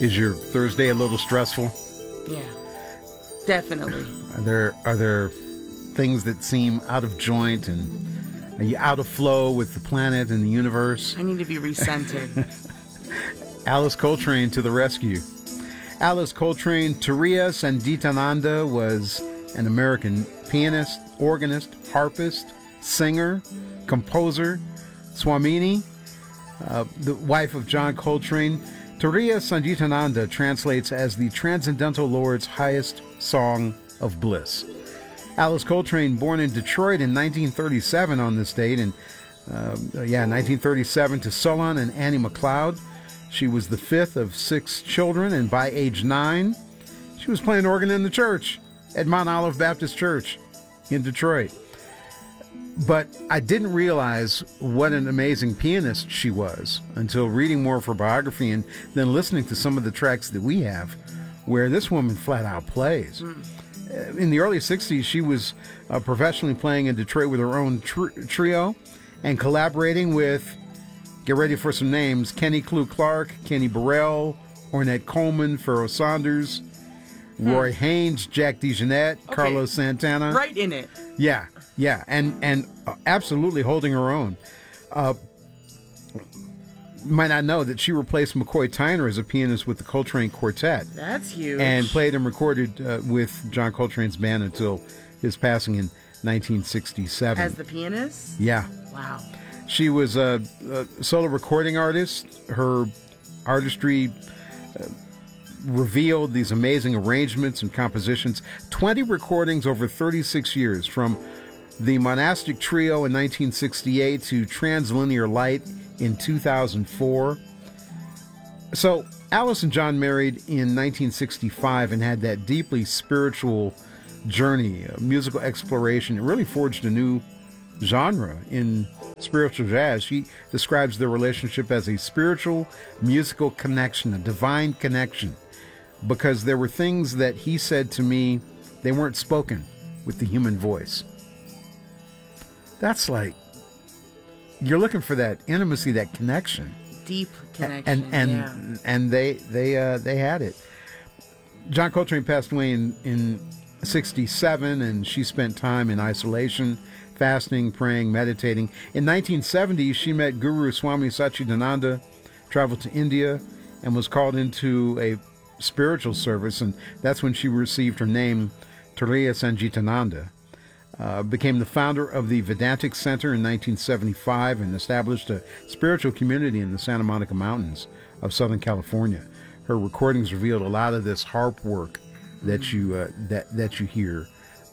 Is your Thursday a little stressful? Yeah, definitely. Are there things that seem out of joint, and are you out of flow with the planet and the universe? I need to be recentered. Alice Coltrane to the rescue. Alice Coltrane Turiya Sangeetananda was an American pianist, organist, harpist, singer, composer. Swamini, the wife of John Coltrane. Turiya Sangeetananda translates as the Transcendental Lord's highest song of bliss. Alice Coltrane, born in Detroit in 1937 on this date, 1937 to Solon and Annie McLeod. She was the fifth of 6 children, and by age 9, she was playing organ in the church at Mount Olive Baptist Church in Detroit. But I didn't realize what an amazing pianist she was until reading more of her biography and then listening to some of the tracks that we have where this woman flat out plays. In the early 60s, she was professionally playing in Detroit with her own trio and collaborating with, get ready for some names, Kenny Clu Clark, Kenny Burrell, Ornette Coleman, Pharoah Saunders, Roy Haynes, Jack DeJohnette, Carlos Santana. Right in it. Yeah, and absolutely holding her own. Might not know that she replaced McCoy Tyner as a pianist with the Coltrane Quartet. That's huge. And played and recorded with John Coltrane's band until his passing in 1967. As the pianist? Yeah. Wow. She was a solo recording artist. Her artistry revealed these amazing arrangements and compositions. 20 recordings over 36 years, from the Monastic Trio in 1968 to Translinear Light in 2004. So Alice and John married in 1965 and had that deeply spiritual journey, musical exploration. It really forged a new genre in spiritual jazz. She describes their relationship as a spiritual musical connection, a divine connection, because there were things that he said to me, they weren't spoken with the human voice. That's like, you're looking for that intimacy, that connection. Deep connection. And they had it. John Coltrane passed away in 67, and she spent time in isolation, fasting, praying, meditating. In 1970, she met Guru Swami Satchidananda, traveled to India, and was called into a spiritual service, and that's when she received her name, Turiya Sangeetananda. Became the founder of the Vedantic Center in 1975 and established a spiritual community in the Santa Monica Mountains of Southern California. Her recordings revealed a lot of this harp work that you that you hear.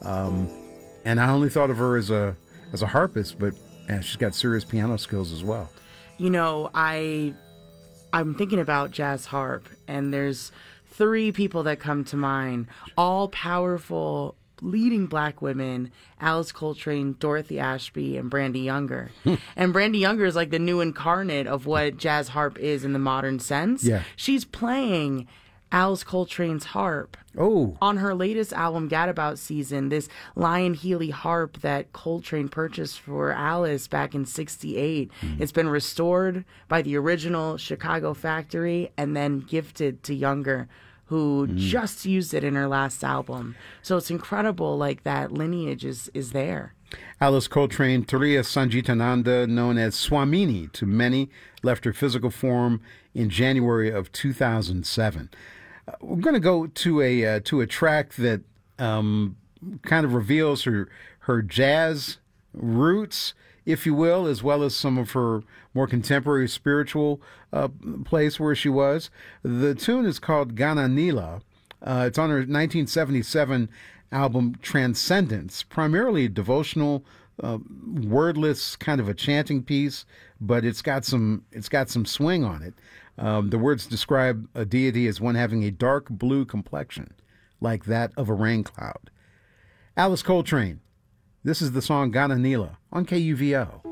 And I only thought of her as a harpist, but she's got serious piano skills as well. You know, I'm thinking about jazz harp, and there's 3 people that come to mind, all powerful, leading black women: Alice Coltrane, Dorothy Ashby, and Brandy Younger. And Brandy Younger is like the new incarnate of what jazz harp is in the modern sense. Yeah. She's playing Alice Coltrane's harp. Oh. On her latest album, Gadabout Season, this Lion Healy harp that Coltrane purchased for Alice back in 68. It's been restored by the original Chicago factory and then gifted to Younger, who just used it in her last album. So it's incredible, like, that lineage is there. Alice Coltrane, Turiya Sangeetananda, known as Swamini to many, left her physical form in January of 2007. We're going to go to a track that kind of reveals her jazz roots, if you will, as well as some of her more contemporary spiritual place where she was. The tune is called Gana Nila. It's on her 1977 album Transcendence, primarily a devotional, wordless kind of a chanting piece, but it's got some swing on it. The words describe a deity as one having a dark blue complexion, like that of a rain cloud. Alice Coltrane. This is the song Gana Nila on KUVO.